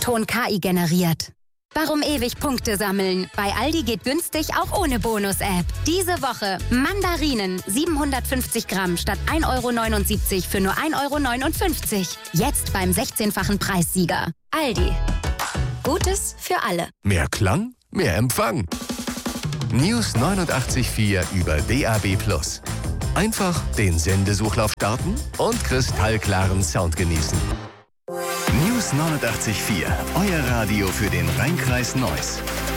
Ton KI generiert. Warum ewig Punkte sammeln? Bei Aldi geht günstig auch ohne Bonus-App. Diese Woche Mandarinen 750 Gramm statt 1,79 € für nur 1,59 €. Jetzt beim 16-fachen Preissieger. Aldi. Gutes für alle. Mehr Klang, mehr Empfang. News 89.4 über DAB+. Einfach den Sendesuchlauf starten und kristallklaren Sound genießen. News 89.4, euer Radio für den Rhein-Kreis Neuss.